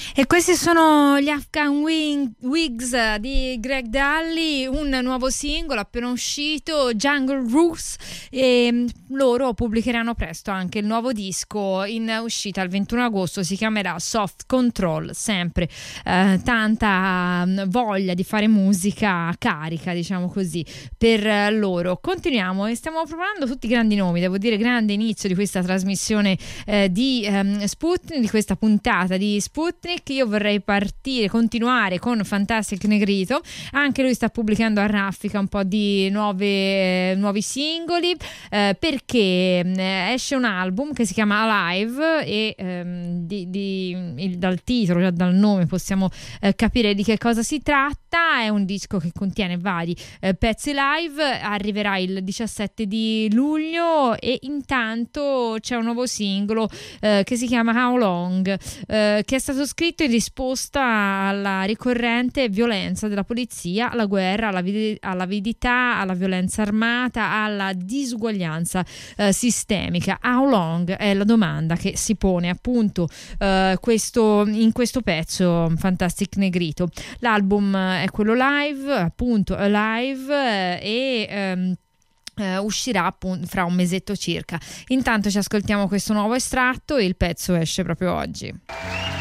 E questi sono gli Afghan Wigs di Greg Dulli, un nuovo singolo appena uscito, Jungle Roots, e loro pubblicheranno presto anche il nuovo disco in uscita il 21 agosto, si chiamerà Soft Control, sempre tanta voglia di fare musica carica, diciamo così, per loro. Continuiamo e stiamo provando tutti i grandi nomi, devo dire grande inizio di questa trasmissione di Sputnik, di questa puntata di Sputnik. Io vorrei continuare con Fantastic Negrito, anche lui sta pubblicando a raffica un po' di nuovi singoli, perché esce un album che si chiama Alive e dal titolo, già dal nome possiamo capire di che cosa si tratta. È un disco che contiene vari pezzi live, arriverà il 17 di luglio e intanto c'è un nuovo singolo che si chiama How Long, che è stato scritto in risposta alla ricorrente violenza della polizia, alla guerra, all'avidità, alla violenza armata, alla disuguaglianza sistemica. How long è la domanda che si pone appunto in questo pezzo Fantastic Negrito. L'album è quello live, appunto Alive, e uscirà appunto fra un mesetto circa. Intanto ci ascoltiamo questo nuovo estratto e il pezzo esce proprio oggi.